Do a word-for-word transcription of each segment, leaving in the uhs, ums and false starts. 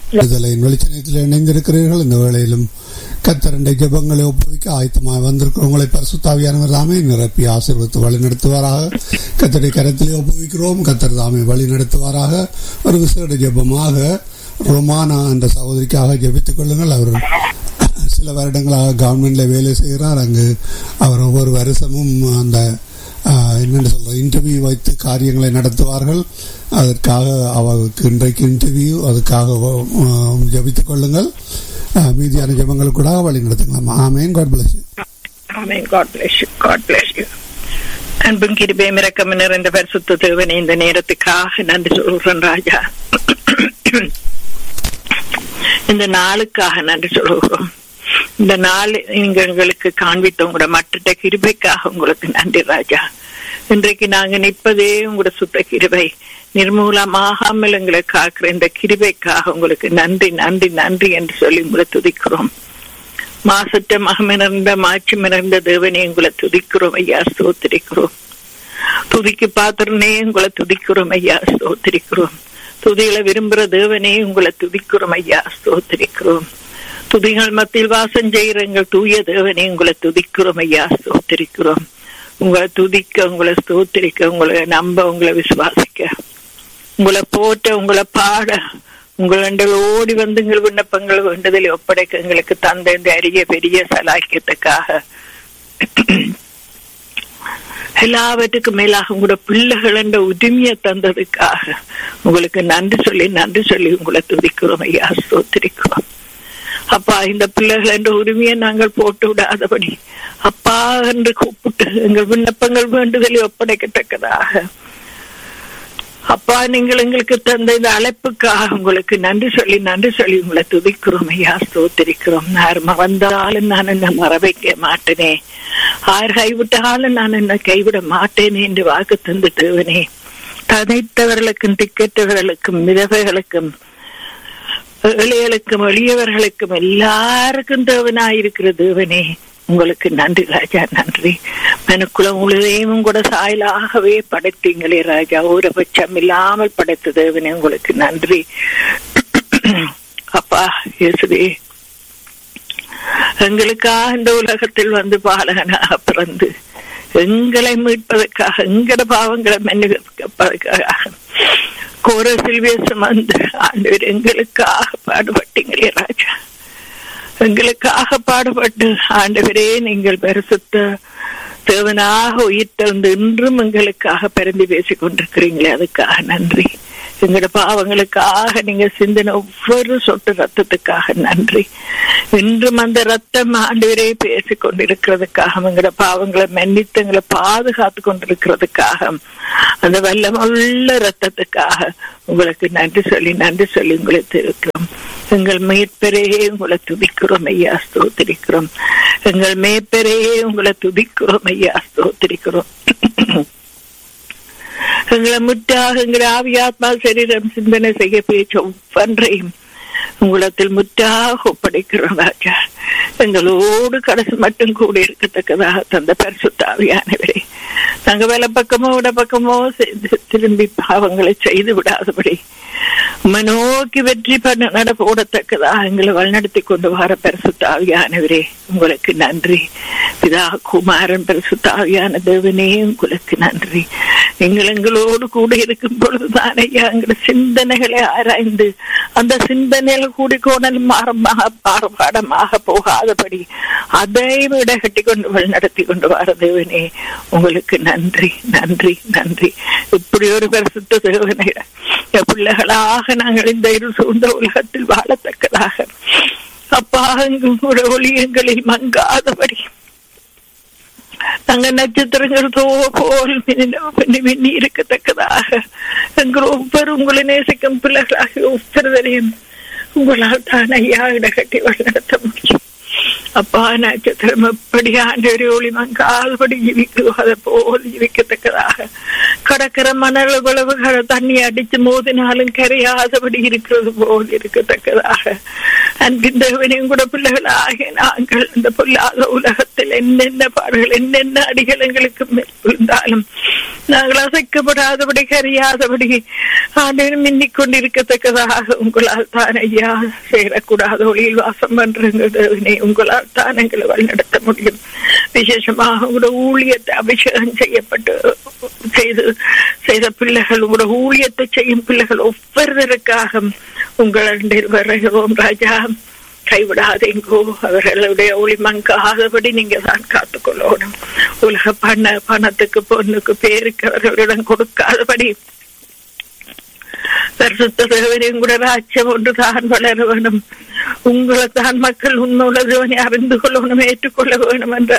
வெளிச்சனத்தில் இணைந்திருக்கிறீர்கள். இந்த வேளையிலும் கத்தரண்டை ஜபங்களை ஒப்புவிக்க ஆயத்தமாக வந்திருக்கிறவங்களை பரிசுத்த ஆவியானவர் தாமே நிரப்பி ஆசீர்வதித்து வழி நடத்துவாராக. கத்தருடைய கரத்திலே ஒப்புவிக்கிறோம். கத்தர் தாமே வழி நடத்துவாராக. ஒரு விசேட ஜபமாக ரொமானா என்ற சகோதரிக்காக ஜபித்துக் கொள்ளுங்கள். அவர் சில வருடங்களாக கவர்மெண்ட்ல வேலை செய்கிறார். அங்கு அவர் ஒவ்வொரு வருஷமும் அந்த என்னென்னு சொல்ற இன்டர்வியூ வைத்து காரியங்களை நடத்துவார்கள். அதற்காக அவருக்கு இன்றைக்கு இன்டர்வியூ, அதுக்காக ஜபித்துக் கொள்ளுங்கள். மீதியான ஜபங்கள் கூட வழி நடத்துக்கலாம். ஆமென். God bless you. Amen. God bless you. God bless you. அன்பும் கிருபையும் இரக்கமும் நிறைந்த பரிசுத்த தேவனே, இந்த நேரத்துக்காக நன்றி சொல்கிறேன் ராஜா. இந்த நாளுக்காக நன்றி சொல்கிறோம். இந்த நாள் நீங்க எங்களுக்கு காண்பித்த உங்களோட மற்ற கிருபைக்காக உங்களுக்கு நன்றி ராஜா. இன்றைக்கு நாங்க நிற்பதே உங்களோட சுத்த கிருபை, நிர்மூலமாகாமல் எங்களை காக்கிற இந்த கிருபைக்காக உங்களுக்கு நன்றி நன்றி நன்றி என்று சொல்லி உங்களை துதிக்கிறோம். மாசற்ற மகமிறந்த மாட்சி மிறந்த தேவனே உங்களை துதிக்கிறோம் ஐயா, ஸ்தோத்திரிக்கிறோம். துதிக்கு பாத்திரனே உங்களை துதிக்கிறோம் ஐயா, ஸ்தோத்திரிக்கிறோம். துதிகளை விரும்புற தேவனே உங்களை துதிக்கிறோம் ஐயா, ஸ்தோத்திரிக்கிறோம். துதிகள் மத்தியில் வாசம் செய்கிற எங்கள் தூய தேவனே உங்களை துதிக்கிறோம் ஐயா, ஸ்தோத்திரிக்கிறோம். உங்களை துதிக்க, உங்களை ஸ்தோத்திரிக்க, உங்களை நம்ப, உங்களை விசுவாசிக்க, உங்களை போட்ட, உங்களை பாட, உங்கள் ஓடி வந்து எங்கள் விண்ணப்பங்கள் வேண்டதில் ஒப்படைக்க எங்களுக்கு தந்த இந்த அரிய பெரிய சலாக்கியத்துக்காக, எல்லாவற்றுக்கும் மேலாக உங்களோட பிள்ளைகள் என்ற உரிமையை தந்ததுக்காக உங்களுக்கு நன்றி சொல்லி நன்றி சொல்லி உங்களை துதிக்கிறோம் ஐயா, ஸ்தோத்திரிக்கிறோம். அப்பா, இந்த பிள்ளைகள் என்ற உரிமையை நாங்கள் போட்டு விடாதபடி அப்பா என்று கூப்பிட்டு எங்கள் விண்ணப்பங்கள் வேண்டுதலை ஒப்படைக்கத்தக்கதாக அப்பா நீங்கள் எங்களுக்கு தந்த இந்த அழைப்புக்காக உங்களுக்கு நன்றி சொல்லி நன்றி சொல்லி உங்களை துதிக்கிறோம் ஐயா, ஸ்தோத்திரிக்கிறோம். யார் வந்தாலும் நான் என்ன மறவைக்க மாட்டேனே, யார் கைவிட்டாலும் நான் என்ன கைவிட மாட்டேனே என்று வாக்கு தந்து தேவனே, தனித்தவர்களுக்கும் திக்கற்றவர்களுக்கும் விதவைகளுக்கும் ஏழைகளுக்கும் எளியவர்களுக்கும் எல்லாருக்கும் தேவனாயிருக்கிற தேவனே உங்களுக்கு நன்றி ராஜா, நன்றி. மனுக்குளம் முழுதையும் கூட சாயலாகவே படைத்தீங்களே ராஜா, ஒரு பட்சம் இல்லாமல் படைத்த தேவனே உங்களுக்கு நன்றி. அப்பா இயேசுவே, எங்களுக்காக இந்த உலகத்தில் வந்து பாலகனாக பிறந்து எங்களை மீட்பதற்காக, எங்கட பாவங்களை மன்னிப்பதற்காக கோர சில்வேசம் வந்து ஆண்டவர் எங்களுக்காக பாடுபட்டீங்களே ராஜா, எங்களுக்காக பாடுபட்டு ஆண்டவரே நீங்கள் பரிசுத்த தேவனாக உயிர்த்தெழுந்து இன்றும் எங்களுக்காக பரிந்து பேசிக் கொண்டிருக்கிறீங்களே, அதுக்காக நன்றி. எங்களோட பாவங்களுக்காக நீங்க சிந்தின ஒவ்வொரு சொட்டு ரத்தத்துக்காக நன்றி. இன்றும் அந்த ரத்தம் ஆண்டவரே பேசிக் கொண்டிருக்கிறதுக்காக, எங்களோட பாவங்களை மன்னித்து எங்களை பாதுகாத்து கொண்டிருக்கிறதுக்காக, அந்த வல்லமுள்ள ரத்தத்துக்காக உங்களுக்கு நன்றி சொல்லி நன்றி சொல்லி உங்களை திருக்கிறோம். எங்கள் மேற்பெரையே உங்களை துதிக்கிறோம் ஐயா, ஸ்தோத்திரிக்கிறோம். எங்கள் மேற்பெரையே உங்களை துதிக்கிறோம் ஐயா, ஸ்தோத்திரிக்கிறோம். எங்களை முற்றாக எங்கள் ஆவியாத்மா சரீரம் சிந்தனை செய்ய பேச்ச ஒவ்வொன்றையும் உங்களத்தில் முற்றாக ஒப்படைக்கிறோம் ராஜா. எங்களோடு கடைசி மட்டும் கூட இருக்கத்தக்கதாக தந்த பரிசுத்த ஆவியானவரே, நாங்க வேலை பக்கமோ விட பக்கமோ திரும்பி பாவங்களை செய்து விடாதபடி உம்மை நோக்கி வெற்றி பண்ண நட போடத்தக்கதாக எங்களை வழிநடத்தி கொண்டு வர பரிசுத்த ஆவியானவரே உங்களுக்கு நன்றி. பிதா குமாரன் பரிசுத்த ஆவியான தேவனே உங்களுக்கு நன்றி. நீங்கள் எங்களோடு கூட இருக்கும் பொழுதுதான் ஐயா எங்களோட சிந்தனைகளை ஆராய்ந்து அந்த சிந்தனையில கூடிக்கோணல் மாறமாக பாடமாக போகாதபடி அதை விட கட்டி கொண்டு வழி நடத்தி கொண்டு வர தேவனே உங்களுக்கு நன்றி நன்றி நன்றி. இப்படி ஒரு பரிசுத்த தேவனை பிள்ளைகளாக நாங்கள் இந்த இரு சூழ்ந்த உலகத்தில் வாழத்தக்கதாக அப்பா எங்களோட ஒளியங்களில் மங்காதபடி நாங்க நட்சத்திரங்கள் போல் மின்னி இருக்கத்தக்கதாக எங்கள் ஒவ்வொரு உங்களை நேசிக்கும் பிள்ளைகளாக ஒவ்வொருவரையும் உங்களால் தான் ஐயா இடகட்டி வழி நடத்த முடியும். அப்பா நட்சத்திரம் எப்படி ஆண்டவரே ஒளி மங்காதபடி ஜீவிக்குதோ அதை போல் ஜீவிக்கத்தக்கதாக கடற்கரை மணல் உழவு தண்ணி அடிச்சு மோதினாலும் கரையாதபடி இருக்கிறது போல் இருக்கத்தக்கதாக அன்பின் தேவனையும் கூட பிள்ளைகளாகிய நாங்கள் இந்த பொல்லாத உலகத்தில் என்னென்ன பாடுகள் என்னென்ன அடிகள் எங்களுக்கு மேற்கொண்டாலும் நாங்கள் அசைக்கப்படாதபடி கரையாதபடி ஆண்டவன் மின்னிக் கொண்டிருக்கத்தக்கதாக உங்களால் தான் ஐயா சேரக்கூடாத ஒளியில் வாசம் பண்றேன் உங்களால் தான் எங்களை வழிநடத்த முடியும். விசேஷமாக உங்களோட ஊழியத்தை அபிஷேகம் செய்யப்பட்டு செய்து செய்த பிள்ளைகள் உங்களோட ஊழியத்தை செய்யும் பிள்ளைகள் ஒவ்வொருவருக்காக உங்களிடம் வருகிறோம் ராஜா. கைவிடாதீங்கோ, அவர்களுடைய ஒளி மங்காதபடி நீங்க தான் காத்துக்கொள்ளணும். உலக பண பணத்துக்கு பொண்ணுக்கு பேருக்கு அவர்களிடம் கொடுக்காதபடி பரிசுத்த தேவனையும் கூட ராஜ்யம் ஒன்று தான் வளர வேணும். உங்களை தான் மக்கள் உண்மையுள்ள தேவனை அறிந்து கொள்ளணும், ஏற்றுக்கொள்ள வேணும் என்ற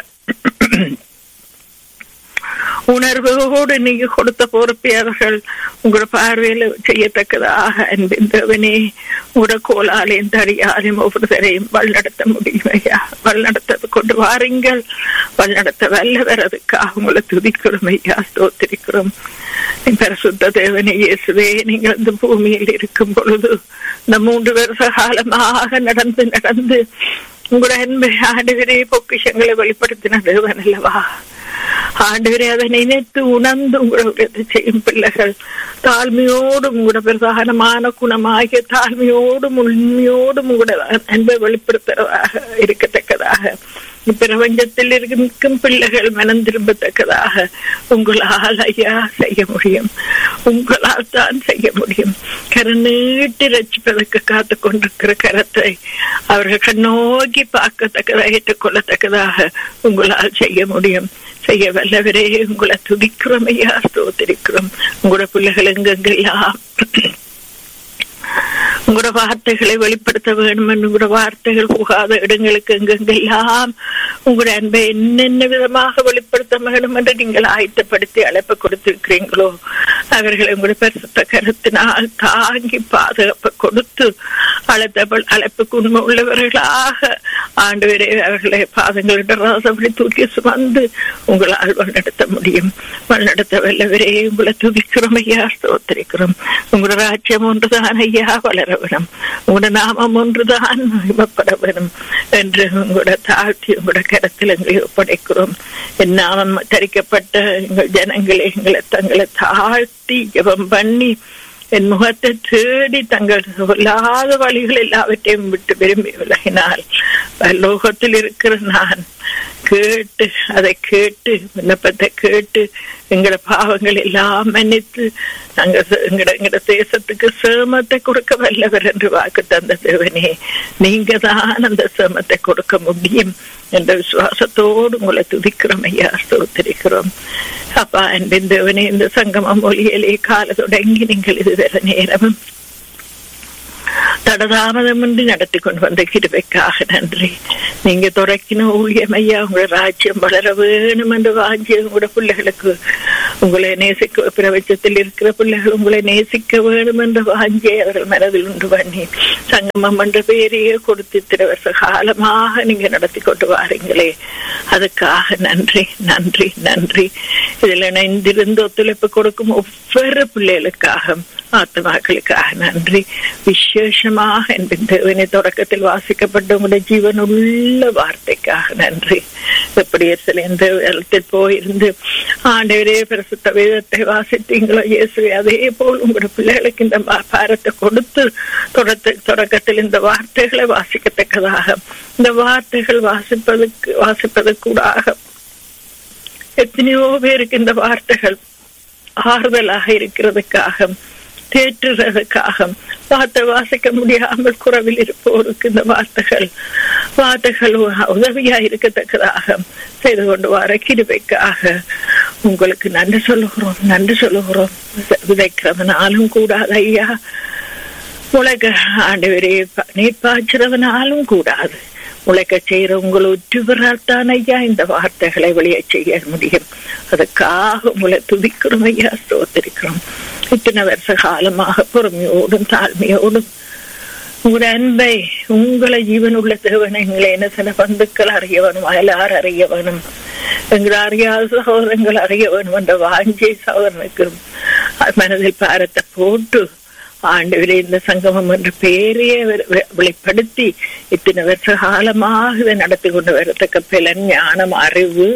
உணர்வோடு நீங்க கொடுத்த பொறுப்பை அவர்கள் உங்களோட பார்வையில செய்யத்தக்கதாக அன்பின் தேவனே உங்களோட கோலாலையும் தடியாலையும் ஒவ்வொருத்தரையும் வழிநடத்த முடியும் ஐயா. வழிநடத்த கொண்டு வாருங்கள், வழிநடத்த வல்லவர். அதுக்காக உங்களை துதிக்கிறோம் ஐயா, ஸ்தோத்திரிக்கிறோம். பரிசுத்த தேவனே இயேசுவே, நீங்கள் இந்த பூமியில் இருக்கும் பொழுது இந்த மூன்று வருஷ காலமாக நடந்து நடந்து உங்களோட அன்பை ஆண்டவரே பொக்கிஷங்களை வெளிப்படுத்தின தேவன் அல்லவா. ஆண்டவரே அதை நினைத்து உணர்ந்து உங்களோட செய்யும் பிள்ளைகள் தாழ்மையோடும் உங்களோட பிரதானமான குணமாகிய தாழ்மையோடும் உண்மையோடும் உங்களோட அன்பை வெளிப்படுத்துறதாக இருக்கத்தக்கதாக பிரபஞ்சத்தில் இருக்கும் பிள்ளைகள் மனம் திரும்பத்தக்கதாக உங்களால் ஐயா செய்ய முடியும். உங்களால் தான் செய்ய முடியும். கரை நீட்டி ரட்சிப்பதற்கு காத்து கொண்டிருக்கிற கரத்தை அவர்கள் கண்ணோக்கி பார்க்கத்தக்கதாக ஏற்றுக்கொள்ளத்தக்கதாக உங்களால் செய்ய முடியும். செய்ய வல்லவரே உங்களை துதிக்கிறோம் ஐயா, ஸ்தோத்திரிக்கிறோம். உங்களோட பிள்ளைகள் எங்கெங்கெல்லாம் உங்களோட வார்த்தைகளை வெளிப்படுத்த வேண்டும் என்று உங்களோட வார்த்தைகள் புகாத இடங்களுக்கு எங்கெங்கெல்லாம் உங்களோட அன்பை என்னென்ன விதமாக வெளிப்படுத்த வேண்டும் என்று நீங்கள் ஆயத்தப்படுத்தி அழைப்பு கொடுத்திருக்கிறீங்களோ அவர்களை உங்களுடைய பரிசுத்த கருத்தினால் தாங்கி பாதுகாப்பு கொடுத்து அழைத்த அழைப்புக்கு உண்மை உள்ளவர்களாக ஆண்டவரே அவர்களை பாதங்களிடம் ராசப்படி தூக்கி சுமந்து உங்களால் வழிநடத்த முடியும். வழிநடத்த வல்லவரே உங்களை துதிக்கிறோம் ஐயா, ஸ்தோத்திரிக்கிறோம். உங்களோட ராஜ்யம் ஒன்றுதான் ஐயா வளர வேணும், உங்களோட நாமம் ஒன்றுதான் மகிமைப்பட வேணும் என்று உங்களோட தாழ்த்தி உங்களோட கரத்தில் எங்களை ஒப்படைக்கிறோம். என் நாமம் தரிக்கப்பட்ட எங்கள் ஜனங்களை எங்களை தங்களை தாழ்த்தி ஜெபம் பண்ணி என் முகத்தை தேடி தங்கள் சொல்லாத வழிகள் எல்லாவற்றையும் விட்டு விரும்பி விலகினால் லோகத்தில் இருக்கிற நான் கேட்டு அதை கேட்டு விண்ணப்பத்தை கேட்டு எங்களோட பாவங்கள் எல்லாம் மன்னித்து நாங்க எங்கட எங்கட தேசத்துக்கு சேமத்தை கொடுக்க வல்லவர் என்று வாக்கு தந்த தேவனே, நீங்க தான் அந்த சேமத்தை கொடுக்க முடியும் என்ற விசுவாசத்தோடு உங்களை துதிக்கிறோம் ஐயா, ஸ்தோத்திரிக்கிறோம். அப்பா அன்பின் தேவனே, இந்த சங்கமம் மொழியிலே கால தொடங்கி நீங்கள் இதுவரை நேரமும் தடதாமதமின்றி நடத்தி கொண்டு வந்த கிருபைக்காக நன்றி. நீங்க தொடக்கின ஊழியம் ஐயா, உங்களோட ராஜ்யம் வளர வேணும் என்று வாஞ்சி உங்களோட பிள்ளைகளுக்கு உங்களை நேசிக்க பிரபஞ்சத்தில் இருக்கிற பிள்ளைகள் உங்களை நேசிக்க வேணும் என்ற வாஞ்சியை அவர்கள் மனதில் உண்டு பண்ணி சங்கமம் என்ற பெயரையே கொடுத்து இத்தனை வருஷ காலமாக நீங்க நடத்தி கொண்டு வாரீங்களே, அதுக்காக நன்றி நன்றி நன்றி. இதுல இணைந்திருந்து ஒத்துழைப்பு கொடுக்கும் ஒவ்வொரு பிள்ளைகளுக்காக ஆத்மாக்களுக்காக நன்றி. விசேஷமாக என் தேவனை தொடக்கத்தில் வாசிக்கப்பட்ட உங்களுடைய ஜீவன் உள்ள வார்த்தைக்காக நன்றி. எப்படி எந்த இடத்தில் போயிருந்து ஆண்டவரே பரிசுத்த வேதத்தை வாசித்தீங்களோ இயேசுவே, அதே போல் உங்களுடைய பிள்ளைகளுக்கு இந்த பாரத்தை கொடுத்து தொடக்கத்தில் இந்த வார்த்தைகளை வாசிக்கத்தக்கதாக இந்த வார்த்தைகள் வாசிப்பதற்கு வாசிப்பதற்கூடாக எத்தனையோ பேருக்கு இந்த வார்த்தைகள் ஆறுதலாக இருக்கிறதுக்காக தேற்றுறதுக்காக வார்த்தை வாசிக்க முடியாமல் குறைவில் இருப்போருக்கு இந்த வார்த்தைகள் வார்த்தைகள் உதவியா இருக்கத்தக்கதாக செய்து கொண்டு வர கிருபைக்காக உங்களுக்கு நன்றி சொல்லுகிறோம் நன்றி சொல்லுகிறோம். விதைக்கிறவனாலும் கூடாது ஐயா, உலக ஆண்டவரே நீர்ப்பாய்ச்சிறவனாலும் கூடாது, உழைக்க செய்யற உங்களை ஒற்றுவரால்தான் ஐயா இந்த வார்த்தைகளை வெளியே செய்ய முடியும். அதுக்காக உங்களை துதிக்கிறோம் ஐயா, ஸ்தோத்திரிக்கிறோம். இத்தனை வருஷ காலமாக பொறுமையோடும் தாழ்மையோடும் ஒரு அன்பை உங்களை ஜீவன் உள்ள தேவனை எங்களை என்ன சில பந்துக்கள் அறிய வேணும், அயலார் அறிய வேணும், எங்களை அறியாத சகோதரங்கள் அறிய வேணும் என்ற வாஞ்சி சகோதரனுக்கு மனதில் பாரத்தை போட்டு ஆண்டவரே இந்த சங்கமம் என்ற பெயரையே வெளிப்படுத்தி இத்தனை வருஷ காலமாக இதை நடத்தி கொண்டு வரத்தக்க பலன், ஞானம், அறிவு,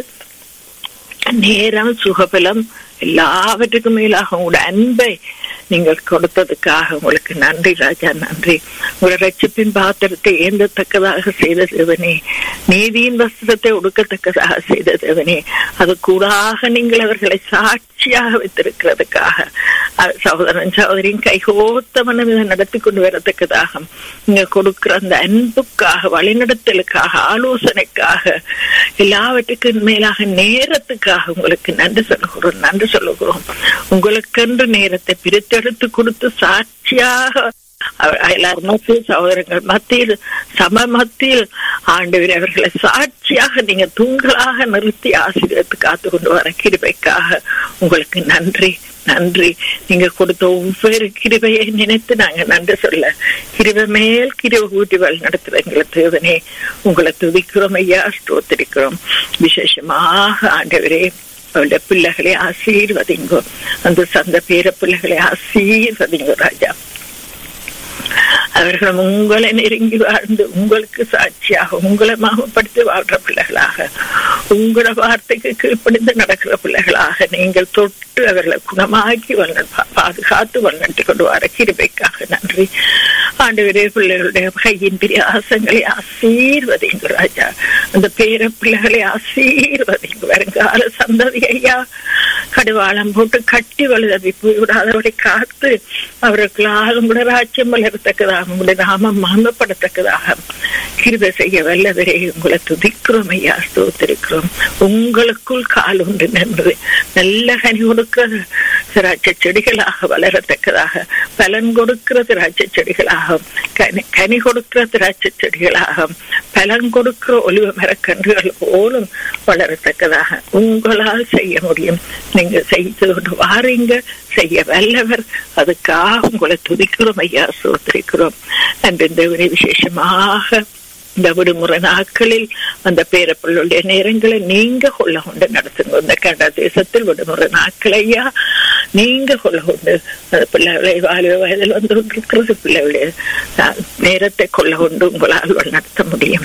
நேரம், சுகபலம் எல்லாவற்றுக்கும் மேலாக உங்களோட அன்பை நீங்கள் கொடுத்ததுக்காக உங்களுக்கு நன்றி ராஜா, நன்றி. உங்களோட ரட்சிப்பின் பாத்திரத்தை ஏந்தத்தக்கதாக செய்த தேவனே, நீதியின் வஸ்திரத்தை உடுக்கத்தக்கதாக செய்த தேவனே, அது கூடாக நீங்கள் அவர்களை சாட்சியாக வைத்திருக்கிறதுக்காக, சகோதரன் சகோதரின் கைகோத்த மனம் இதை நடத்தி கொண்டு வரத்தக்கதாக நீங்க கொடுக்கிற அந்த அன்புக்காக, வழிநடத்தலுக்காக, ஆலோசனைக்காக, எல்லாவற்றுக்கும் மேலாக நேரத்துக்காக உங்களுக்கு நன்றி சொல்லுகிறோம், நன்றி சொல்லுகிறோம். உங்களுக்கென்று நேரத்தை பிரித்தெடுத்து கொடுத்து சாட்சியாக எல்லாரும் மத்தியில், சகோதரங்கள் மத்தியில், சம மத்தியில் ஆண்டவரே அவர்களை சாட்சியாக நீங்க தூங்களாக நிறுத்தி ஆசீர்வதித்து காத்து கொண்டு வர கிருபைக்காக உங்களுக்கு நன்றி, நன்றி. நீங்க கொடுத்த ஒவ்வொரு கிருபையை நினைத்து நாங்க நன்றி சொல்ல, கிருபை மேல் கிருபை ஊட்டி வழி நடத்துற எங்களை தேவனே உங்களை துதிக்கிறோம் ஐயா, ஸ்தோத்திரிக்கிறோம். விசேஷமாக ஆண்டவரே அவருடைய பிள்ளைகளை ஆசீர்வதிங்கோ, அந்த சந்த பேர பிள்ளைகளை ஆசீர்வதிங்கோ ராஜா. அவர்களும் உங்களை நெருங்கி வாழ்ந்து உங்களுக்கு சாட்சியாக உங்களை மாமப்படுத்தி வாழ்ற பிள்ளைகளாக, உங்களோட வார்த்தைக்கு கீழ்ப்படிந்து நடக்கிற பிள்ளைகளாக நீங்கள் தொட்டு அவர்களை குணமாக்கி பாதுகாத்து வழிநடத்தி கொண்டு வர கிருபைக்காக நன்றி ஆண்டவரே. பிள்ளைகளுடைய கையின் பிரியாசங்களை ஆசீர்வதிங்க ராஜா, அந்த பேர பிள்ளைகளை ஆசீர்வதிங்க. வருங்கால சந்ததி ஐயா கடுவாளம் போட்டு கட்டி வலுதவி போய்விடாதவரை காத்து அவர்களுக்காக உங்களோட ராஜ்யம் வளரத்தக்கதாக, உங்களுடைய நாமம் மகிமைப்படத்தக்கதாக கிருபை செய்ய வல்லவரே உங்களை துதிக்கிறோம் ஐயா, ஸ்தோத்திரிக்கிறோம். உங்களுக்குள் கால் உண்டு நன்று நல்ல கனி கொடுக்கிற திராட்சை செடிகளாக வளரத்தக்கதாக, பலன் கொடுக்கிற திராட்சை செடிகளாக, கனி கனி கொடுக்கிற திராட்சை செடிகளாக, பலன் கொடுக்கிற ஒலிவ மரக்கன்றுகள் போலும் வளரத்தக்கதாக உங்களால் செய்ய முடியும். நீங்க செய்து கொண்டு வாரீங்க, செய்ய வல்லவர். அதுக்காக உங்களை துதிக்கிறோம் ஐயா, ஸ்தோத்திரிக்கிறோம். அன்று இந்த விசேஷமாக இந்த விடுமுறை நாட்களில் அந்த பேரப்பிள்ளுடைய நேரங்களை நீங்க கொள்ள கொண்டு நடத்துங்க. இந்த கனடா தேசத்தில் விடுமுறை நாட்கள் ஐயா நீங்க கொள்ள கொண்டு அந்த பிள்ளைகளை வாலிப வயதில் வந்து கொண்டிருக்கிறது பிள்ளைகளுடைய நேரத்தை கொள்ள கொண்டு உங்களால் நடத்த முடியும்.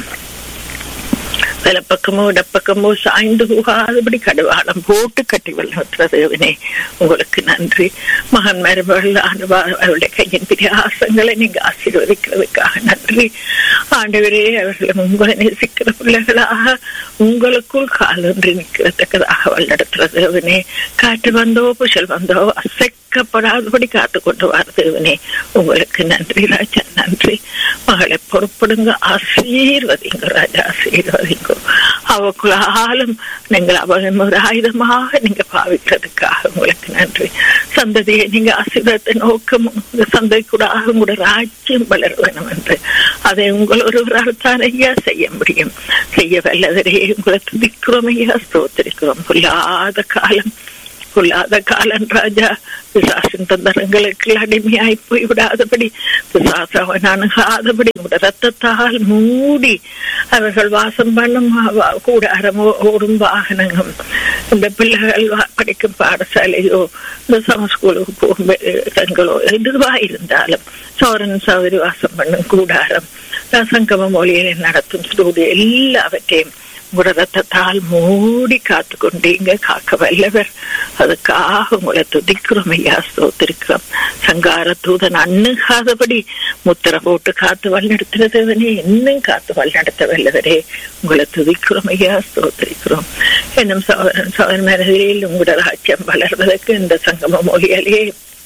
பல பக்கமோ இடப்பக்கமோ சாய்ந்து போகாதபடி கடுவாளம் போட்டு கட்டி வளர்த்துறதுவனே உங்களுக்கு நன்றி. மகன் மருமகள் அவருடைய கையின் பிரியாசங்களை நீங்க ஆசீர்வதிக்கிறதுக்காக நன்றி ஆண்டவரே. அவர்களும் உங்களை நேசிக்கிற பிள்ளைகளாக உங்களுக்குள் காலொன்றி நிற்கிறதுக்காக வழிநடத்துறதுவனே. காற்று வந்தோ புயல் வந்தோ அசைக்கப்படாதபடி காத்து கொண்டு வரதுவனே உங்களுக்கு நன்றி ராஜா, நன்றி. மகளை பொறுப்படுங்க, ஆசீர்வதிங்க ராஜா, ஆசீர்வதிங்க. அவக்குள்ளாலும் நீங்கள் அவன் ஒரு ஆயுதமாக நீங்க பாவிக்கிறதுக்காக உங்களுக்கு நன்றி. சந்ததியை நீங்க ஆசீர்வாதத்தை நோக்கம் சந்தை கூட உங்களோட ராஜ்யம் வளர வேணும் என்று அதை உங்கள் ஒருவரால் தான் ஐயா செய்ய முடியும். செய்ய வல்லவரே உங்களை துதிக்கிறோம் ஐயா, ஸ்தோத்திரிக்கிறோம். பொல்லாத காலம் கொள்ளாத காலன் ராஜா, பிசாசின் தந்தரங்களுக்கு அடிமையாய் போய் விடாதபடி, பிசாசவன் அணுகாதபடி உங்களோட ரத்தத்தால் மூடி அவர்கள் வாசம் பண்ணும் கூடாரம் ஓடும் வாகனங்கள், இந்த பிள்ளைகள் படிக்கும் பாடசாலையோ இந்த சம ஸ்கூலுக்கு போகும் தங்களோ எதுவா இருந்தாலும் சோரன் சௌதரி வாசம் பண்ணும் கூடாரம், சங்கம மொழியை நடத்தும் ஸ்டூடியோ எல்லாவற்றையும் உங்களோட ரத்தத்தால் மூடி காத்து கொண்டீங்க, காக்க வல்லவர். அதுக்காக உங்களை துதிக்கிறோம் ஐயா, ஸ்தோத்திரிக்கிறோம். சங்கார தூதன் அண்ணுகாதபடி முத்திர போட்டு காத்து வழிநடத்துறதவனே இன்னும் காத்து வழிநடத்த வல்லவரே உங்களை துதிக்கிறோம் ஐயா, ஸ்தோத்திரிக்கிறோம். என்னும் சோதரன் சோதன் மனதில் உங்களோட ராஜ்யம் வளர்வதற்கு இந்த சங்கம மொழியாலே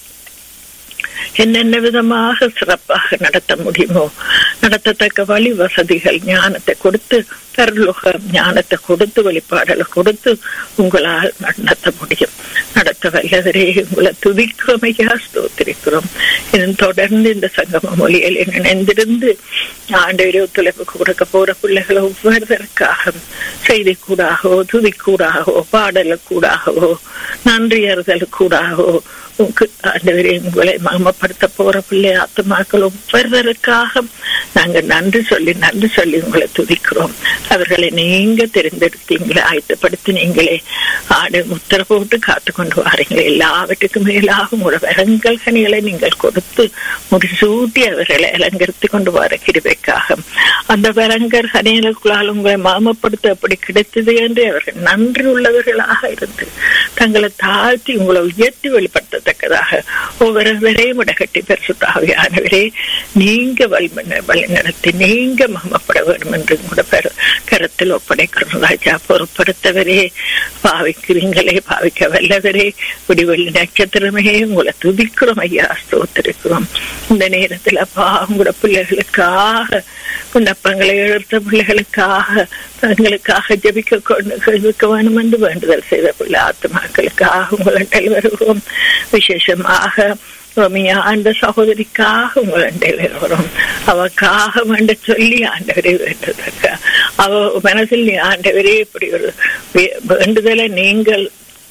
என்னென்ன விதமாக சிறப்பாக நடத்த முடியுமோ நடத்தத்தக்க வழி வசதிகள் ஞானத்தை கொடுத்து, பரலோக ஞானத்தை கொடுத்து, வெளிப்பாடுகளை கொடுத்து உங்களால் நடத்த முடியும். நடத்த சுகப்படுத்த வல்லவரே உங்களை துதிக்கிறோம் ஐயா, ஸ்தோத்திரிக்கிறோம். இன்னும் தொடர்ந்து இந்த சங்கம மொழியில் இணைந்திருந்து ஆண்டவரே ஒத்துழைப்பு கொடுக்க போற பிள்ளைகளை ஒவ்வொருவருக்காக செய்தி கூடாகவோ துதி கூடாகவோ பாடலு கூடாகவோ நன்றி அறிதல் கூடாகவோ ஆண்டவரே உங்களை மகிமைப்படுத்த போற பிள்ளை ஆத்துமாக்கள் ஒவ்வொருவருக்காக நாங்கள் நன்றி சொல்லி நன்றி சொல்லி உங்களை துதிக்கிறோம். அவர்களை நீங்க தெரிந்தெடுத்தீங்களே, ஆயத்தப்படுத்தினீங்களே, ஆடு முத்திர போட்டு காத்து கொண்டு வாரீங்களே. எல்லாவற்றுக்கும் மேலாக உங்களோட வரங்கள் கனிகளை நீங்கள் கொடுத்து முடிசூட்டி அவர்களை அலங்கரித்து கொண்டு வர கிருபைக்காக அந்த வரங்கர் கனிகளுக்குள்ளால் உங்களை மகிமைப்படுத்த அப்படி கிடைத்தது என்று அவர்கள் நன்றி உள்ளவர்களாக இருந்து தங்களை தாழ்த்தி உங்களை உயர்த்தி வெளிப்படுத்தத்தக்கதாக ஒவ்வொருவரையும் இடகட்டி பரிசுத்தாவியானவரே நீங்க வழிமன வழி நடத்தி நீங்க மகிமைப்பட வேண்டும் என்று கூட கருத்தில் ஒப்படைக்கிறோம் ராஜா. பொறுப்படுத்தவரே, பாவிக்கிறீங்களே, பாவிக்க வல்லவரே, விடிவெள்ளி நட்சத்திரமே உங்களை துதிக்கிறோம் ஐயா, ஸ்தோத்திரிக்கிறோம். இந்த நேரத்தில் அப்பா உங்களோட பிள்ளைகளுக்காக விண்ணப்பங்களை எழுத்த பிள்ளைகளுக்காக தங்களுக்காக ஜபிக்க கொண்டு கேள்விக்க வேணும் என்று வேண்டுதல் செய்த பிள்ளை ஆத்மாக்களுக்காக உங்களை வருகிறோம். விசேஷமாக ரோமியா அந்த சகோதரிக்காக உங்களை வருகிறோம். அவக்காக வேண்ட சொல்லி ஆண்டவரே வேண்டுதற்க அவ மனசில் ஆண்டவரே இப்படி ஒரு வேண்டுதலை நீங்கள்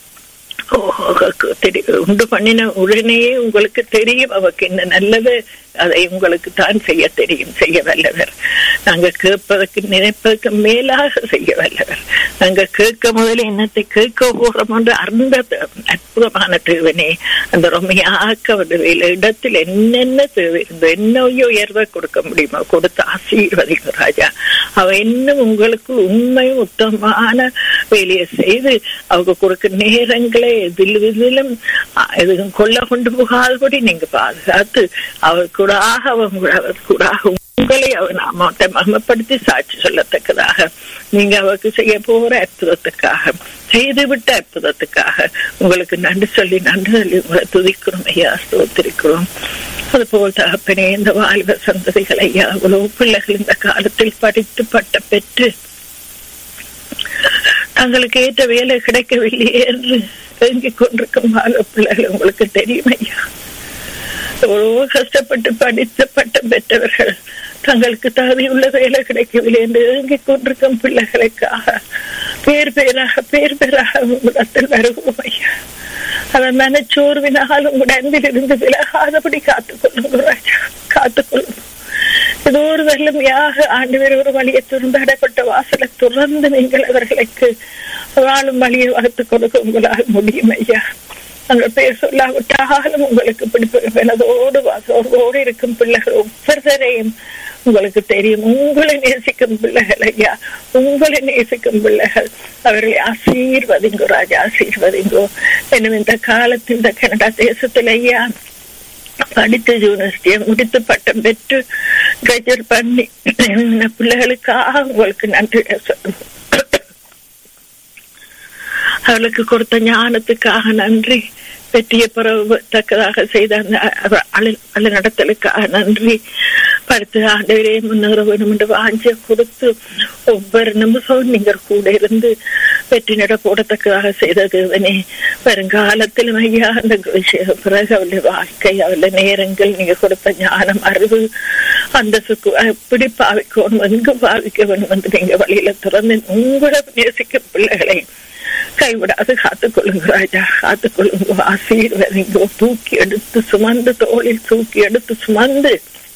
உண்டு பண்ணின உடனேயே உங்களுக்கு தெரியும் அவருக்கு என்ன நல்லது அதை உங்களுக்கு தான் செய்ய தெரியும், செய்ய வல்லவர். நாங்க கேட்பதற்கு நினைப்பதற்கு மேலாக செய்ய வல்லவர். நாங்க கேட்க முதல்ல என்னத்தை கேட்க போறோம் என்று அந்த அற்புதமான தேவனே அந்த ரொமையாக்க வேலை இடத்தில் என்னென்ன தேவை இருந்தோ என்னையோ உயர்வை கொடுக்க முடியுமோ கொடுத்து ஆசீர்வதிக்கும் ராஜா. அவ இன்னும் உங்களுக்கு உண்மையும் உத்தமமான வேலையை செய்து அவங்க கொடுக்க நேரங்களை எதில் இதிலும் எதுவும் கொள்ள கொண்டு போகாதபடி நீங்க பாதுகாத்து அவர் கூட அவர் கூட உங்களை அவர் நாமத்தை மகிமைப்படுத்தி சாட்சி சொல்லத்தக்கதாக நீங்க அவருக்கு செய்ய போற அற்புதத்துக்காக செய்துவிட்ட அற்புதத்துக்காக உங்களுக்கு நன்றி சொல்லி நன்றி சொல்லி உங்களை துதிக்கிறோம் ஐயா, ஸ்தோத்திரிக்கிறோம். அதுபோல் தகப்பனே இந்த வாழ்வ சந்ததிகள் ஐயா அவ்வளவு பிள்ளைகள் இந்த காலத்தில் படித்து பட்டம் பெற்று தங்களுக்கு ஏற்ற வேலை கிடைக்கவில்லையே என்று தேங்கிக் கொண்டிருக்கும் வாழ்வ பிள்ளைகள் உங்களுக்கு தெரியும் ஐயா. எவ்வளவோ கஷ்டப்பட்டு படித்த பட்டம் பெற்றவர்கள் தங்களுக்கு தகுதியுள்ள வேலை கிடைக்கவில்லை என்று ஏங்கிக் கொண்டிருக்கும் பிள்ளைகளுக்காக பேர் பேராக பேர் பேராக உங்களிடத்தில் வருகிறோம் ஐயா. அவன் மனச்சோர்வினால் உங்கள் அன்பில் இருந்து விலகாதபடி காத்துக்கொள்ளுங்க ராஜா, காத்துக்கொள்ளுங்க. ஏதோ ஒரு வல்லமையாக ஆண்டவர் ஒரு வழியை துறந்து அடைப்பட்ட வாசலை துறந்து நீங்கள் அவர்களுக்கு வாழும் வழியை வகுத்துக் கொடுக்க உங்களால் முடியும் ஐயா. அந்த பேர் சொல்லாவிட்டாலும் உங்களுக்கு பிடிப்பதோடு வாசோடு இருக்கும் பிள்ளைகள் ஒவ்வொருத்தரையும் உங்களுக்கு தெரியும். உங்களை நேசிக்கும் பிள்ளைகள் ஐயா, உங்களை நேசிக்கும் பிள்ளைகள் அவர்களை ஆசீர்வதிங்கோ ராஜா, ஆசீர்வதிங்கோ. எனவே இந்த காலத்தில் இந்த கனடா தேசத்தில் ஐயா படித்து யூனிவர்சிட்டியை முடித்து பட்டம் பெற்று கிராஜுவேட் பண்ணி பிள்ளைகளுக்காக உங்களுக்கு நன்றி சொல்லுங்க. அவளுக்கு கொடுத்த ஞானத்துக்காக நன்றி, வெற்றியை பெறத்தக்கதாக செய்த அந்த நடத்தலுக்காக நன்றி. படுத்து ஆண்டவரே முன்னேற வேண்டும் என்று வாஞ்சிய கொடுத்து ஒவ்வொரு நிமிஷம் நீங்கள் கூட இருந்து வெற்றி நட போடத்தக்கதாக செய்த தேவனே, வருங்காலத்திலும் ஐயா அந்த பிறகு அவளுடைய வாழ்க்கை அவளுடைய நேரங்கள் நீங்க கொடுத்த ஞானம் அறிவு அந்த சுக்கு எப்படி பாவிக்கணும் எங்கு பாவிக்க வேண்டும் என்று நீங்க வழியில திறந்து உங்களை நேசிக்கும் பிள்ளைகளை கைவிடாது காத்துக்கொள்ளுங்க ராஜா, காத்துக்கொள்ளுங்க. ஆசீர்வதிங்கோ. தூக்கி எடுத்து சுமந்து தோளில் தூக்கி எடுத்து சுமந்து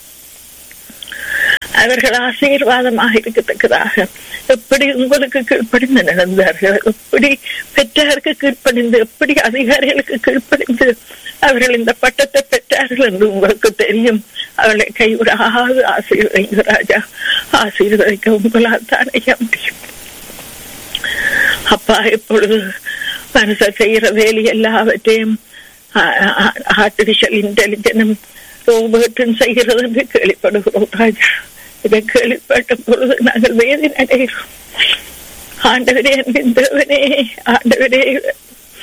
அவர்கள் ஆசீர்வாதமாக இருக்கத்தக்கதாக எப்படி உங்களுக்கு கீழ்ப்படிந்து நடந்தார்கள், எப்படி பெற்றாருக்கு கீழ்ப்படிந்து, எப்படி அதிகாரிகளுக்கு கீழ்ப்படிந்து அவர்கள் இந்த பட்டத்தை பெற்றார்கள் என்று உங்களுக்கு தெரியும். அவர்களை கைவிடாது ஆசீர்வதிங்க ராஜா, ஆசீர்வதிக்க உங்களால் தான் ஐயா முடியும். அப்பா இப்பொழுது மனுஷர் செய்யற வேலை எல்லாவற்றையும் ஆர்டிபிஷியல் இன்டெலிஜென்ஸ் ரோபோட்டும் செய்கிறது என்று கேள்விப்படுகிறோம் ராஜா. இதை கேள்விப்பட்ட பொழுது நாங்கள் வேதனை அடைகிறோம். ஆண்டவரே, தேவனே, ஆண்டவரே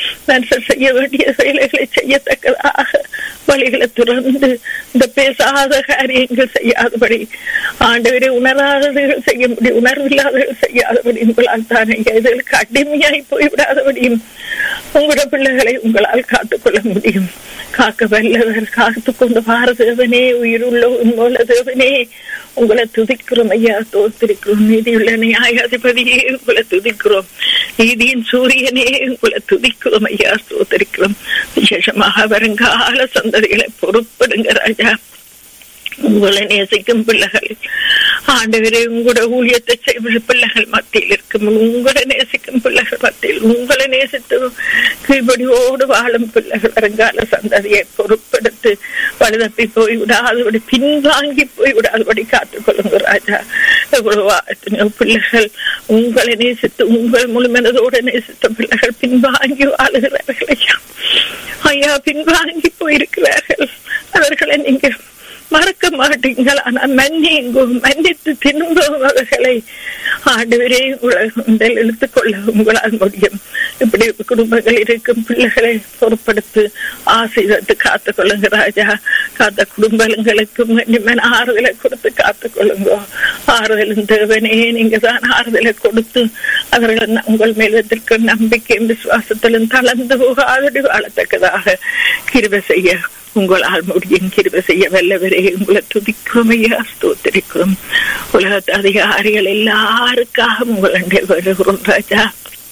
மனுஷர் செய்ய வேண்டிய வேலைகளை செய்யத்தக்கதாக வழிகளை துறந்து இந்த பேசாத காரியங்கள் செய்யாதபடி ஆண்டவரை உணராதவர்கள் செய்ய முடியும், உணர்வில்லாதவர்கள் செய்யாதபடி உங்களால் தானே இதுகளுக்கு அடிமையாய் போய்விடாதபடியும் உங்களோட பிள்ளைகளை உங்களால் காத்துக்கொள்ள முடியும். காக்க வல்லவர், காத்து கொண்டு வார தேவனே, உயிருள்ள உண்மையுள்ள தேவனே, உங்களை துதிக்கிறோம் ஐயா, தோத்திருக்கிறோம். நீதியுள்ள நியாயாதிபதியே உங்களை துதிக்கிறோம். நீதியின் சூரியனே உங்களை துதிக்கிறோம் ஐயா, தோத்திருக்கிறோம். விசேஷமாக வருங்கால சந்ததிகளை பொறுப்படுங்க ராஜா. உங்களை நேசிக்கும் பிள்ளைகள் ஆண்டவரே, உங்களோட ஊழியத்தை செய்யும் பிள்ளைகள் மத்தியில் இருக்கும், உங்களை நேசிக்கும் பிள்ளைகள் மத்தியில் உங்களை நேசித்து கீழ்படியோடு வாழும் பிள்ளைகள் வருங்கால சந்ததியை பொறுப்படுத்து வலுதப்பி போய் விடாதபடி, பின்வாங்கி போய் விடாதபடி காத்துக்கொள்ளுங்க ராஜா. எவ்வளவு பிள்ளைகள் உங்களை நேசித்து உங்கள் முழுமனதோடு நேசித்த பிள்ளைகள் பின்வாங்கி வாழுகிறார்கள் ஐயா. ஐயா பின்வாங்கி போயிருக்கிறார்கள். அவர்களை நீங்க மறக்க மாட்டீங்கள். ஆனா மன்னிங்கோ, மன்னித்து திரும்பவும் அவர்களை ஆண்டவரே உங்களை இழுத்துக்கொள்ள உங்களால் முடியும். இப்படி குடும்பங்கள் இருக்கும் பிள்ளைகளை பொறுப்படுத்து ஆசீர்வதித்து காத்துக் கொள்ளுங்க ராஜா. காத்த குடும்பங்களுக்கும் நிம்மன் ஆறுதலை கொடுத்து காத்துக் கொள்ளுங்க. ஆறுதலும் தேவனே, நீங்க தான் ஆறுதலை கொடுத்து அவர்கள் உங்கள் மேலத்திற்கு நம்பிக்கையும் விசுவாசத்திலும் தளர்ந்து போகாதடி வாழத்தக்கதாக கிருபை செய்ய உங்களால் முடியும். கிருபை செய்ய வல்லவரே உங்களை துதிக்கிறோம் ஐயா, ஸ்தோத்திரிக்கிறோம். உலகத்து அதிகாரிகள் எல்லாருக்காக உங்களை வருகிறோம் ராஜா.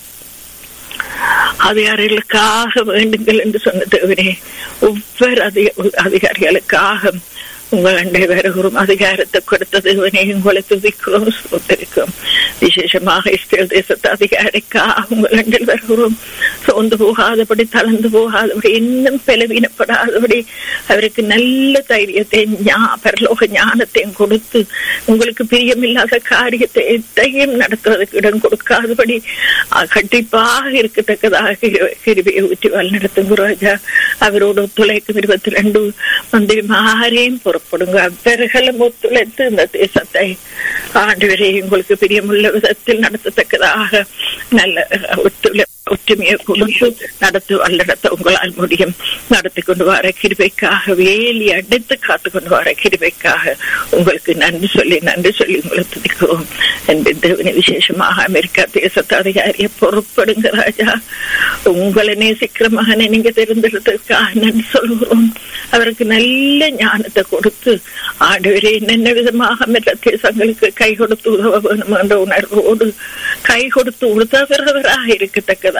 அதிகாரிகளுக்காக வேண்டுங்கள் என்று சொன்ன தேவனே, ஒவ்வொரு அதிகாரிகளுக்காக உங்கள் அண்டை வருகிறோம். அதிகாரத்தை கொடுத்த தேவனே உங்களை துதிக்கிறோம், ஸ்தோத்திரிக்கிறோம். விசேஷமாக இஸ்ரேல் தேசத்து அதிகாரிக்காக உங்கள் அண்டில் வருகிறோம். சோர்ந்து போகாதபடி, தளர்ந்து போகாதபடி, இன்னும் பலவீனப்படாதபடி அவருக்கு நல்ல தைரியத்தை, பரலோக ஞானத்தையும் கொடுத்து உங்களுக்கு பிரியமில்லாத காரியத்தை எத்தையும் நடத்துவதற்கு இடம் கொடுக்காதபடி கண்டிப்பாக இருக்கத்தக்கதாக கிருபையை ஊற்றி வழிநடத்தும் ராஜா. அவரோடு ஒத்துழைக்கும் இருபத்தி ரெண்டு மந்திரிமாரையும் புறப்படுங்க. அவர்களும் ஒத்துழைத்து இந்த தேசத்தை ஆண்டவரே உங்களுக்கு பிரியமுள்ள விதத்தில் நடத்தத்தக்கதாக நல்ல ஒத்துழை ஒற்றுமையை கொடுத்து நடத்து வல்லடத்த உங்களால் முடியும். நடத்தி கொண்டு வர கிருபைக்காக, வேலி அடைத்து காத்து கொண்டு வர கிருபைக்காக உங்களுக்கு நன்றி சொல்லி நன்றி சொல்லி உங்களை துதிக்கிறோம். என்பது விசேஷமாக அமெரிக்கா தேசத்து அதிகாரியை பொறுப்படுங்க ராஜா. உங்களை நேசிக்கிற மகனை நீங்க தெரிந்தெடுத்ததுக்காக நன்றி சொல்கிறோம். அவருக்கு நல்ல ஞானத்தை கொடுத்து ஆண்டவரே என்னென்ன விதமாக மற்ற தேசங்களுக்கு கை கொடுத்து உதவ வேணும் என்ற உணர்வோடு கை கொடுத்து உதவுறவராக இருக்கத்தக்கதாக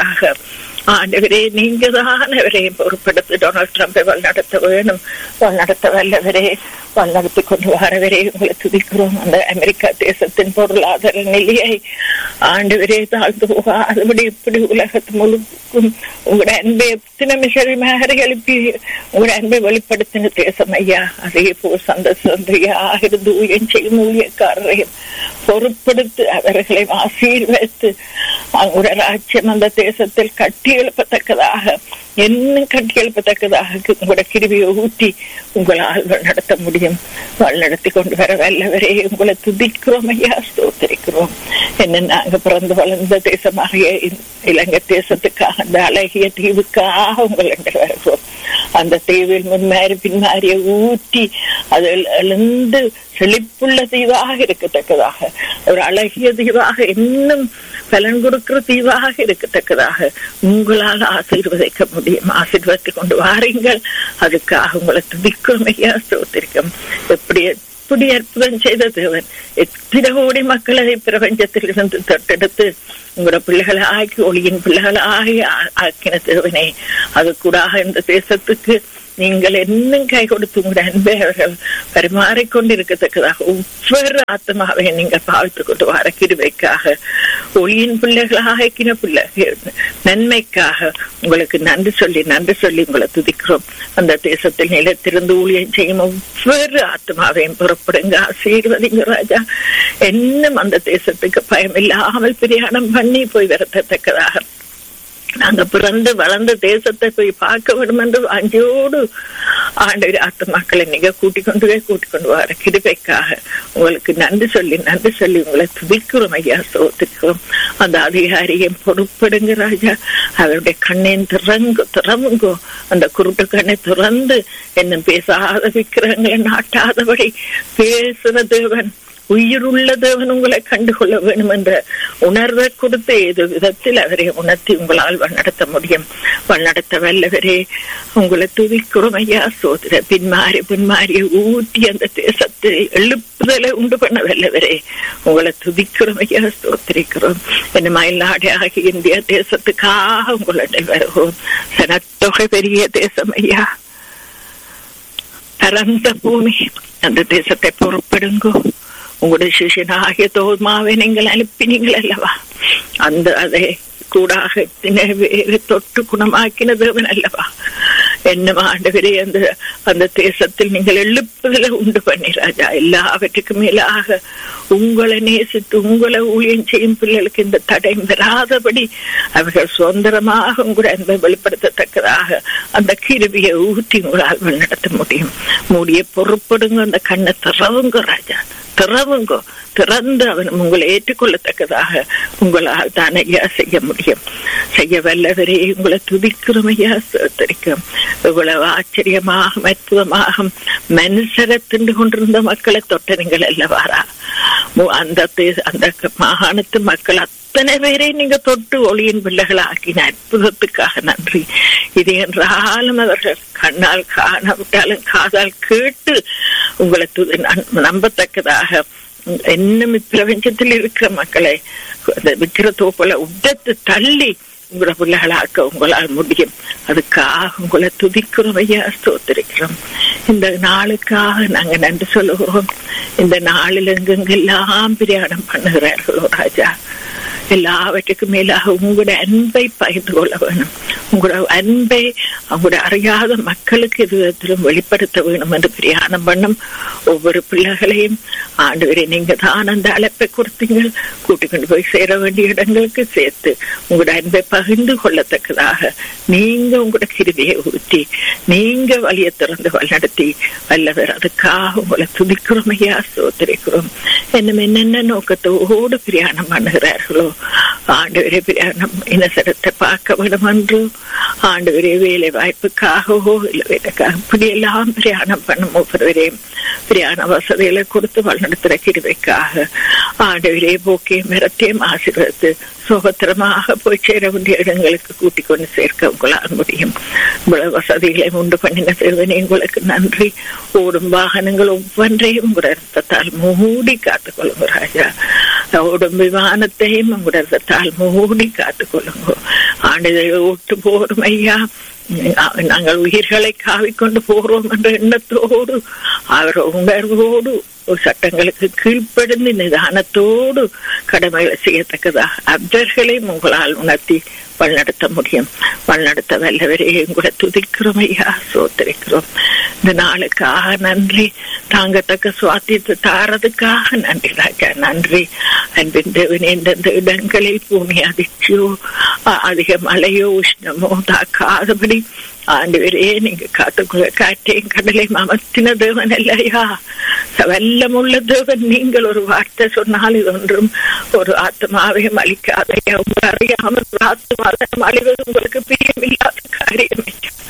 ஆண்டவரே நீங்க தான் அவரையும் பொறுப்படுத்தி டொனால்ட் ட்ரம்பை வழிநடத்த வேணும். வழிநடத்த வல்லவரே, வழிநடத்தி கொண்டு வரவரே உங்களை துதிக்கிறோம். அந்த அமெரிக்கா தேசத்தின் பொருளாதார நிலையை ஆண்டவரே தாழ்ந்து போகாதபடி இப்படி உலகத்து முழுக்கும் உங்களோட அன்பை எத்தனை மிஷரிமாரி எழுப்பி உங்களோட அன்பை வெளிப்படுத்தின தேசம் ஐயா. அதே போல் சந்த சந்தையாக இருந்து ஊழியம் செய்யும் ஊழியக்காரரையும் பொறுப்படுத்தி அவர்களை ஆசீர்வதித்து அவங்களோட ராஜ்யம் அந்த தேசத்தில் கட்டி எழுப்பத்தக்கதாக, இன்னும் கட்டி எழுப்பத்தக்கதாக உங்களோட கிருபியை ஊட்டி உங்களால் நடத்த முடியும். வழிநடத்தி கொண்டு வர வல்லவரே உங்களை துதிக்கிறோம் ஐயா, ஸ்தோத்திரிக்கிறோம். என்ன நாங்க பிறந்து வளர்ந்த தேசமாக இலங்கை தேசத்துக்காக, அந்த அழகிய தீவுக்காக உங்கள் வருகிறோம். அந்த தீவில் முன்மாறி பின்மாறிய ஊற்றி அதில் எழுந்து செழிப்புள்ள தீவாக இருக்கத்தக்கதாக, ஒரு அழகிய தீவாக, இன்னும் பலன் கொடுக்கிற தீவாக இருக்கத்தக்கதாக உங்களால் ஆசீர்வதிக்க முடியும். ஆசீர்வதித்து கொண்டு வாருங்கள். அதுக்காக உங்களை துதிக்கும் ஐயா, ஸ்தோத்திரிக்கும். எப்படி எப்படி அற்புதம் செய்த தேவன், எத்தனை கோடி மக்களை பிரபஞ்சத்தில் இருந்து தொட்டெடுத்து உங்களோட பிள்ளைகளை ஆக்கி ஒளியின் பிள்ளைகளை ஆகி ஆக்கின தேவனே, அது கூட இந்த தேசத்துக்கு நீங்கள் இன்னும் கை கொடுத்து உங்களுடைய அன்பை அவர்கள் பரிமாறிக்கொண்டிருக்கத்தக்கதாக ஒவ்வொரு ஆத்மாவை நீங்கள் பாவித்துக் கொண்டு வர கிருபைக்காக, ஒளியின் பிள்ளைகளாக ஆக்கின பிள்ளைகள் நன்மைக்காக உங்களுக்கு நன்றி சொல்லி நன்றி சொல்லி உங்களை துதிக்கிறோம். அந்த தேசத்தில் நிலத்திலிருந்து ஊழியம் செய்யும் ஒவ்வொரு ஆத்மாவையும் புறப்படுங்க, ஆசீர்வதிங்க ராஜா. இன்னும் அந்த தேசத்துக்கு பயம் இல்லாமல் பிரயாணம் பண்ணி போய் வரத்தக்கதாக நாங்க பிறந்து வளர்ந்த தேசத்தை போய் பார்க்க வேண்டும் என்று அஞ்சோடு ஆண்டவர் ஆத்துமாக்களை நீங்க கூட்டிக் கொண்டு போய் கூட்டிக் கொண்டு வர கிருபைக்காக உங்களுக்கு நன்றி சொல்லி நன்றி சொல்லி உங்களை துதிக்கிறோம் ஐயா, சோத்திக்கிறோம். அந்த அதிகாரியும் பொறுப்படுங்க ராஜா, அவருடைய கண்ணையும் திறங்கு திறவுங்கோ, அந்த குருட்டு கண்ணை திறந்து என்ன பேசாத விக்கிரகங்களை நாட்டாதபடி பேசுற தேவன், உயிருள்ள தேவன் உங்களை கண்டுகொள்ள வேண்டும் என்ற உணர்வை கொடுத்து ஏதோ விதத்தில் அவரை உணர்த்தி உங்களால் வழிநடத்த முடியும். வழிநடத்த வல்லவரே உங்களை துதிக்கிறோம் ஐயா, சோதர பின்மாறி பின்மாறிய ஊட்டி அந்த தேசத்தை எழுப்புதலை உண்டு பண்ண வல்லவரே உங்களை துதிக்கிறோம் ஐயா, சோதரிக்கிறோம். என்ன மயில்நாடு ஆகிய இந்திய தேசத்துக்காக உங்களுடைய வருகிறோம். சனத்தொகை பெரிய தேசம் ஐயா, பரந்த பூமி, அந்த தேசத்தை பொறுப்படுங்கோ. உங்களுடைய சிஷியனாகிய தோமாவை நீங்கள் அனுப்பினீங்கள் அல்லவா, அந்த அதை கூடாக தொட்டு குணமாக்கின தேவன் அல்லவா. என்ன ஆண்டவரே, அந்த அந்த தேசத்தில் நீங்கள் எழுப்புதலை உண்டு பண்ணி ராஜா, எல்லாவற்றுக்கும் மேலாக உங்களை நேசித்து உங்களை ஊழியம் செய்யும் பிள்ளைகளுக்கு இந்த தடை வராதபடி அவர்கள் சுதந்திரமாக உங்களுடைய அன்பை வெளிப்படுத்தத்தக்கதாக அந்த கிருபியை ஊற்றி உங்களால் வழிநடத்த முடியும். மூடிய பொறுப்படுங்க, அந்த கண்ணை திறவுங்க ராஜா, திறவுங்கோ, திறந்து அவன் உங்களை ஏற்றுக்கொள்ளத்தக்கதாக உங்களால் தான் ஐயா செய்ய முடியும். செய்ய வல்லவரே உங்களை துதிக்கிறோம் ஐயா, சோதரிக்கும். இவ்வளவு ஆச்சரியமாக அற்புதமாக மனுஷரை திண்டு கொண்டிருந்த மக்களை தொட்ட நீங்கள் அல்லவாரா, அந்த அந்த மாகாணத்து மக்கள் அத்தனை பேரை நீங்க தொட்டு ஒளியின் பிள்ளைகள் ஆக்கின அற்புதத்துக்காக நன்றி. இது என்றாலும் அவர்கள் கண்ணால் காணவிட்டாலும் காதால் கேட்டு உங்களை நம்பத்தக்கதாக இன்னும் இப்பிரபஞ்சத்தில் இருக்கிற மக்களை விக்கிர தோப்பல உடத்து தள்ளி உங்களோட பிள்ளைகளாக்க உங்களால் முடியும். அதுக்காக உங்களை துதிக்கிறோம் ஐயா, ஸ்தோத்திரிக்கிறோம். இந்த நாளுக்காக நாங்க நன்றி சொல்லுகிறோம். இந்த நாளில் எங்கெங்கெல்லாம் பிரயாணம் பண்ணுகிறார்களோ ராஜா, எல்லாவற்றுக்கும் மேலாக உங்களோட அன்பை பகிர்ந்து கொள்ள வேணும். உங்களோட அன்பை அவங்களோட அறியாத மக்களுக்கு எது விதத்திலும் வெளிப்படுத்த வேணும் என்று பிரயாணம் பண்ணும் ஒவ்வொரு பிள்ளைகளையும் ஆண்டவரே நீங்க தான் அந்த அழைப்பை கொடுத்தீங்க, கூட்டிக் கொண்டு போய் சேர வேண்டிய இடங்களுக்கு சேர்த்து உங்களோட அன்பை பகிர்ந்து கொள்ளத்தக்கதாக நீங்க உங்களோட கிருபையை ஊற்றி நீங்க வழியை திறந்து வழிநடத்தி வல்லவர். அதுக்காக உங்களை துதிக்கிறோம் ஐயா, சோதரிக்கிறோம். என்னும் என்னென்ன நோக்கத்தோடு பிரயாணம் பண்ணுகிறார்களோ ஆண்டவரே, பிரயாணம் இனசரத்தை பார்க்க வேண்டும் என்று ஆண்டவரே, வேலை வாய்ப்புக்காகவோ இல்லை வேலைக்காக இப்படி எல்லாம் பிரயாணம் பண்ணும் ஒவ்வொருவரையும் பிரயாண வசதிகளை கொடுத்து வழிநடத்துகிற கிருபைக்காக ஆண்டவரே போக்கையும் மிரத்தையும் ஆசீர்வதித்து சுகத்திரமாக போய் சேர வேண்டிய இடங்களுக்கு கூட்டிக் கொண்டு சேர்க்க உங்களால் முடியும். இவ்வளவு வசதிகளை உண்டு பண்ணின தேவனே உங்களுக்கு நன்றி. ஓடும் வாகனங்கள் ஒவ்வொன்றையும் உங்களோட ரத்தத்தால் மூடி காத்துக் கொள்ளுங்க ராஜா. ஓடும் விமானத்தையும் உங்களோட ரத்தத்தால் மூடி காத்துக் கொள்ளுங்க ஆண்டு. ஓட்டு போடும் ஐயா, நாங்கள் உயிர்களை காவிக்கொண்டு போறோம் என்ற எண்ணத்தோடு அவர் உணர்வோடு சட்டங்களுக்கு கீழ்ப்படிந்து நிதானத்தோடு கடமைகளை செய்யத்தக்கதாக அவர்களையும் உங்களால் உணர்த்தி வழிநடத்த முடியும். வழிநடத்த வல்லவரே உங்களை துதிக்கிறோம் ஐயா, சோதரிக்கிறோம். இந்த நாளுக்காக நன்றி. தாங்கத்தக்க சுவாத்தியத்தை தாரதுக்காக நன்றி ராஜா, நன்றி. அன்பின் தேவனே, எந்தெந்த இடங்களில் பூமி அதிர்ச்சியோ அதிக மழையோ உஷ்ணமோ தாக்காதபடி ஆண்டவரே நீங்க காத்துக்குள்ள காற்றையும் கடலையும் அமர்த்தின தேவன் இல்லையா, வல்லமுள்ள தேவன். நீங்கள் ஒரு வார்த்தை சொன்னால் இது ஒன்றும் ஒரு ஆத்மாவையும் அளிக்காதையா. உங்க அறியாமல் ஒரு ஆத்மாவை அழிவது உங்களுக்கு பிரியமில்லாத காரியம்.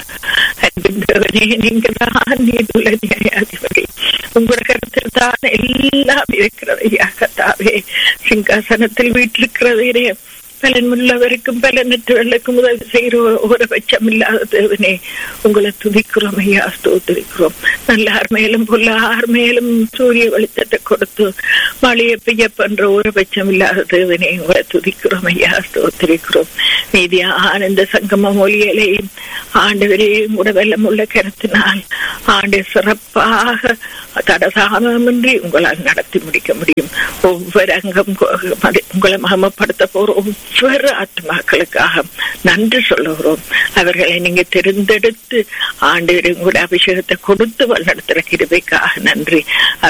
அன்பின் தேவனே, நீங்க தான் நீதுள்ள நியாயாதிபதி. உங்களோட கருத்தில் தான் எல்லாம் இருக்கிறதையா கத்தாவே. சிங்காசனத்தில் வீட்டிருக்கிறதே பலன் உள்ளவருக்கும் பலனற்றவர்களுக்கும் உதவி செய்கிற ஒரு பட்சம் இல்லாத தேவனே உங்களை துதிக்கிறோம் ஐயா, ஸ்தோத்திரிக்கிறோம். நல்லார் மேலும் பொல்லார் மேலும் சூரிய வெளிச்சத்தை கொடுத்து மழையை பெய்ய பண்ற ஒரு பட்சம் இல்லாத தேவனே உங்களை துதிக்கிறோம் ஐயா, ஸ்தோத்திரிக்கிறோம். நீதியா ஆனந்த சங்கம மொழிகளையும் ஆண்டவரே உங்களோட வெள்ளம் உள்ள கருத்தினால் ஆண்டு சிறப்பாக தடசாமின்றி உங்களால் நடத்தி முடிக்க முடியும். ஒவ்வொரு அங்கம் உங்களை மகமப்படுத்த போற ஒவ்வொரு ஆத்மாக்களுக்காக நன்றி சொல்லுகிறோம். அவர்களை நீங்க தெரிந்தெடுத்து ஆண்டு உங்களுடைய அபிஷேகத்தை கொடுத்து வழிநடத்துற கிருபைக்காக நன்றி.